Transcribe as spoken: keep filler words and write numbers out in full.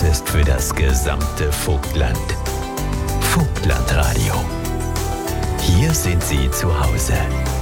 Das ist für das gesamte Vogtland. Vogtlandradio. Hier sind Sie zu Hause.